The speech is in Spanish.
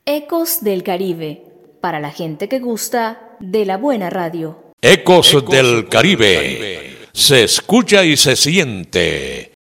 Ecos del Caribe, para la gente que gusta de la buena radio. Ecos del Caribe, se escucha y se siente